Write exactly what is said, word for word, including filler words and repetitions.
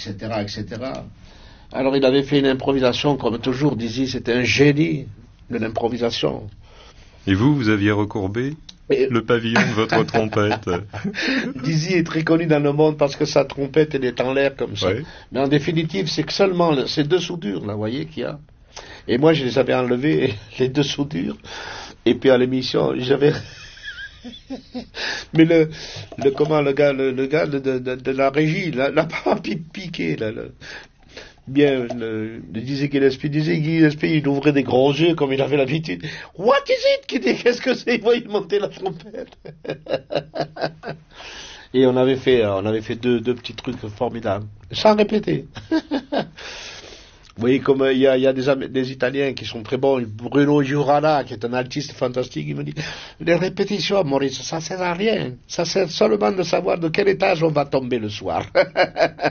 cetera, et cetera. Alors il avait fait une improvisation, comme toujours, Dizzy, c'était un génie de l'improvisation. Et vous, vous aviez recourbé et... le pavillon de votre trompette. Dizzy est très connu dans le monde parce que sa trompette, elle est en l'air comme ça. Ouais. Mais en définitive, c'est que seulement ces deux soudures, là, vous voyez, qu'il y a. Et moi, je les avais enlevées, les deux soudures. Et puis à l'émission, j'avais... Mais le, le, comment, le gars, le, le gars de, de, de la régie, l'a, l'a pas piqué, là, là. Bien, le, le disait Gillespie, disait Gillespie, il ouvrait des grands yeux comme il avait l'habitude. What is it? Qui dit, qu'est-ce que c'est? Il voyait monter la trompette. Et on avait fait, on avait fait deux, deux petits trucs formidables. Sans répéter. Vous voyez, comme il y a, y a des, des Italiens qui sont très bons, Bruno Giurana, qui est un altiste fantastique, il me dit, les répétitions, Maurice, ça sert à rien. Ça sert seulement de savoir de quel étage on va tomber le soir.